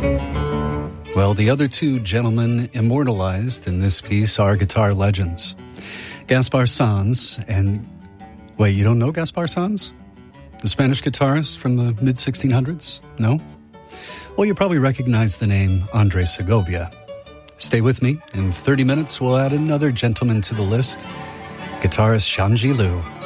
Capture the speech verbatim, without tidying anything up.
Well, the other two gentlemen immortalized in this piece are guitar legends. Gaspar Sanz and... Wait, you don't know Gaspar Sanz? The Spanish guitarist from the mid sixteen hundreds? No? Well, you probably recognize the name Andre Segovia. Stay with me. In thirty minutes, we'll add another gentleman to the list, guitarist Shanji Liu.